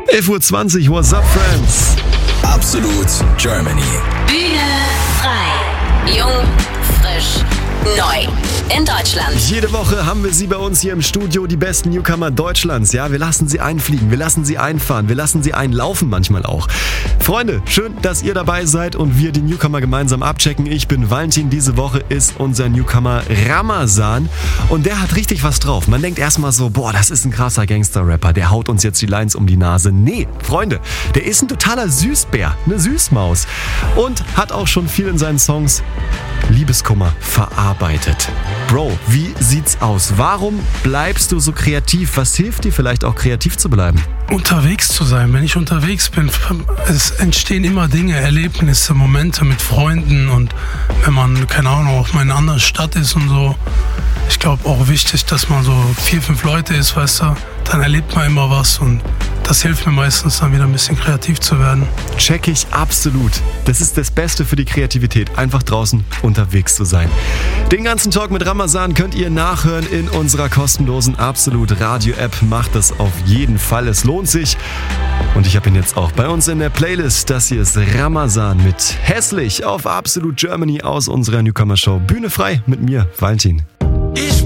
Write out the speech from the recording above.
11:20 Uhr, what's up, friends? Absolut Germany. Bühne frei. Jung, frisch, neu. In Deutschland. Jede Woche haben wir sie bei uns hier im Studio, die besten Newcomer Deutschlands. Ja, wir lassen sie einfliegen, wir lassen sie einfahren, wir lassen sie einlaufen manchmal auch. Freunde, schön, dass ihr dabei seid und wir die Newcomer gemeinsam abchecken. Ich bin Valentin, diese Woche ist unser Newcomer Ramazan und der hat richtig was drauf. Man denkt erstmal so, boah, das ist ein krasser Gangster-Rapper, der haut uns jetzt die Lines um die Nase. Nee, Freunde, der ist ein totaler Süßbär, eine Süßmaus und hat auch schon viel in seinen Songs Liebeskummer verarbeitet. Bro, wie sieht's aus? Warum bleibst du so kreativ? Was hilft dir vielleicht auch kreativ zu bleiben? Unterwegs zu sein. Wenn ich unterwegs bin, es entstehen immer Dinge, Erlebnisse, Momente mit Freunden und wenn man, keine Ahnung, auch mal in einer anderen Stadt ist und so. Ich glaube auch wichtig, dass man so 4-5 Leute ist, weißt du, dann erlebt man immer was und das hilft mir meistens dann wieder ein bisschen kreativ zu werden. Check ich absolut. Das ist das Beste für die Kreativität, einfach draußen unterwegs zu sein. Den ganzen Talk mit Ramazan könnt ihr nachhören in unserer kostenlosen Absolut Radio App. Macht das auf jeden Fall, es lohnt sich. Und ich habe ihn jetzt auch bei uns in der Playlist. Das hier ist Ramazan mit Hässlich auf Absolut Germany aus unserer Newcomer Show. Bühne frei mit mir, Valentin. Ich